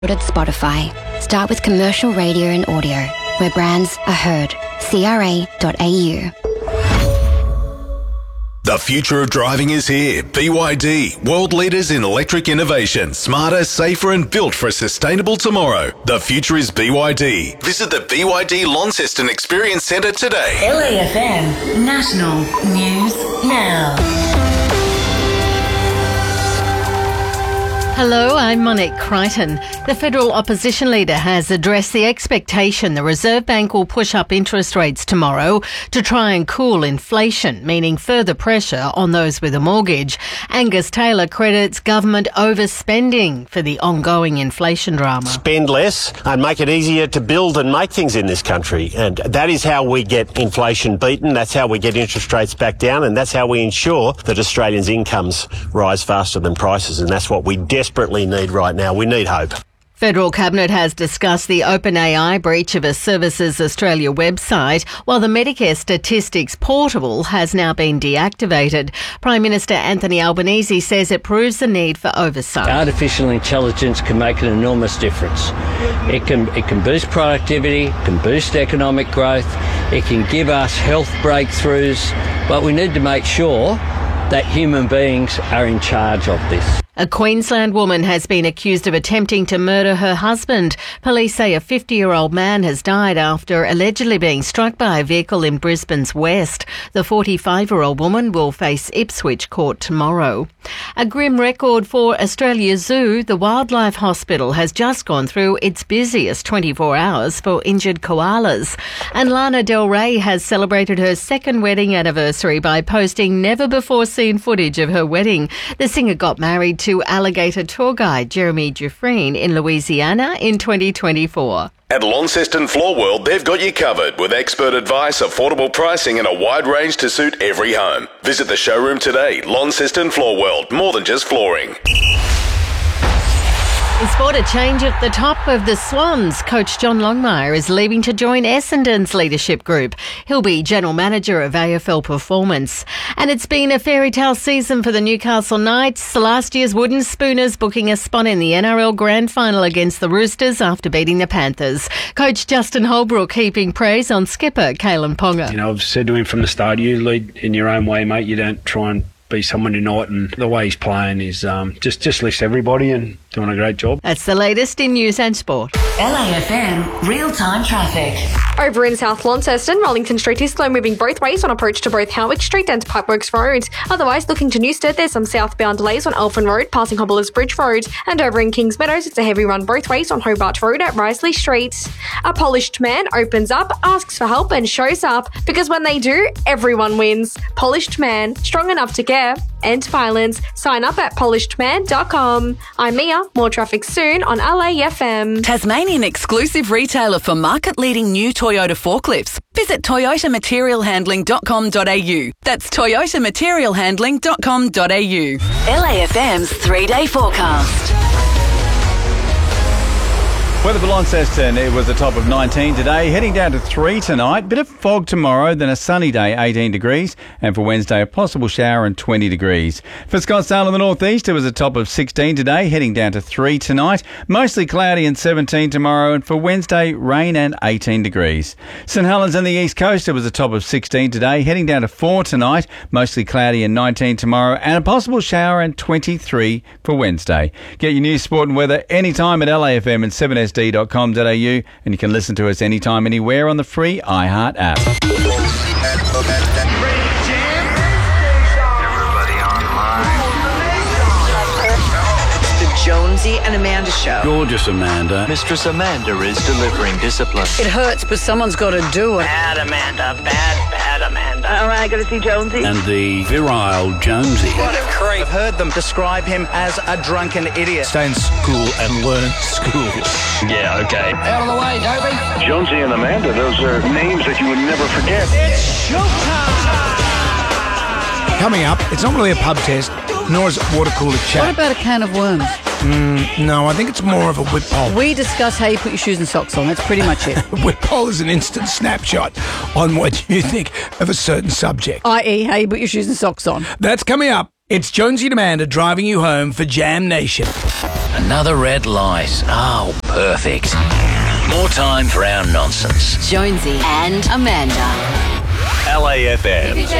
At Spotify. Start with commercial radio and audio, where brands are heard. CRA.au. The future of driving is here. BYD, world leaders in electric innovation, smarter, safer and built for a sustainable tomorrow. The future is BYD. Visit the BYD Launceston Experience Centre today. LAFM National News Now. Hello, I'm Monique Crichton. The federal opposition leader has addressed the expectation the Reserve Bank will push up interest rates tomorrow to try and cool inflation, meaning further pressure on those with a mortgage. Angus Taylor credits government overspending for the ongoing inflation drama. Spend less and make it easier to build and make things in this country. And that is how we get inflation beaten. That's how we get interest rates back down. And that's how we ensure that Australians' incomes rise faster than prices. And that's what we desperately need right now. We need hope. Federal Cabinet has discussed the OpenAI breach of a Services Australia website, while the Medicare Statistics Portal has now been deactivated. Prime Minister Anthony Albanese says it proves the need for oversight. Artificial intelligence can make an enormous difference. It can boost productivity, it can boost economic growth, it can give us health breakthroughs, but we need to make sure that human beings are in charge of this. A Queensland woman has been accused of attempting to murder her husband. Police say a 50-year-old man has died after allegedly being struck by a vehicle in Brisbane's west. The 45-year-old woman will face Ipswich Court tomorrow. A grim record for Australia Zoo. The Wildlife Hospital has just gone through its busiest 24 hours for injured koalas. And Lana Del Rey has celebrated her second wedding anniversary by posting never-before-seen footage of her wedding. The singer got married to alligator tour guide Jeremy Dufresne in Louisiana in 2024. At Launceston Floor World, they've got you covered with expert advice, affordable pricing and a wide range to suit every home. Visit the showroom today. Launceston Floor World, more than just flooring. In sport, a change at the top of the Swans. Coach John Longmire is leaving to join Essendon's leadership group. He'll be general manager of AFL Performance. And it's been a fairy tale season for the Newcastle Knights. Last year's Wooden Spooners booking a spot in the NRL Grand Final against the Roosters after beating the Panthers. Coach Justin Holbrook heaping praise on skipper Kalen Ponga. You know, I've said to him from the start, you lead in your own way, mate. You don't try and be someone you're not, and the way he's playing is just lifts everybody and doing a great job. That's the latest in news and sport. LAFM real-time traffic. Over in South Launceston, Rollington Street is slow moving both ways on approach to both Howick Street and Pipeworks Road. Otherwise, looking to Newstead, there's some southbound delays on Elfin Road passing Hobblers Bridge Road. And over in Kings Meadows, it's a heavy run both ways on Hobart Road at Risley Street. A polished man opens up, asks for help and shows up, because when they do, everyone wins. Polished Man, strong enough to care. End violence. Sign up at polishedman.com. I'm Mia. More traffic soon on LAFM. Tasmanian exclusive retailer for market-leading new Toyota forklifts. Visit toyotamaterialhandling.com.au. That's toyotamaterialhandling.com.au. LAFM's 3-day forecast. Weather for Launceston, it was a top of 19 today, heading down to 3 tonight. Bit of fog tomorrow, then a sunny day, 18 degrees. And for Wednesday, a possible shower and 20 degrees. For Scottsdale in the northeast, it was a top of 16 today, heading down to 3 tonight. Mostly cloudy and 17 tomorrow. And for Wednesday, rain and 18 degrees. St Helens on the east coast, it was a top of 16 today, heading down to 4 tonight. Mostly cloudy and 19 tomorrow. And a possible shower and 23 for Wednesday. Get your news, sport and weather anytime at LAFM and 7SD.com.au, and you can listen to us anytime, anywhere on the free iHeart app. The Jonesy and Amanda Show. Gorgeous Amanda. Mistress Amanda is delivering discipline. It hurts, but someone's got to do it. Bad Amanda, bad Amanda. All right, got to see Jonesy. And the virile Jonesy. What a creep. I've heard them describe him as a drunken idiot. Stay in school and learn school. Yeah, okay. Out of the way, Dopey. Jonesy and Amanda, those are names that you would never forget. It's showtime! Coming up, it's not really a pub test, nor is it water cooler chat. What about a can of worms? No, I think it's more of a whip poll. We discuss how you put your shoes and socks on. That's pretty much it. Whip poll is an instant snapshot on what you think of a certain subject. I.e. how you put your shoes and socks on. That's coming up. It's Jonesy and Amanda driving you home for Jam Nation. Another red light. Oh, perfect. More time for our nonsense. Jonesy and Amanda. LAFM.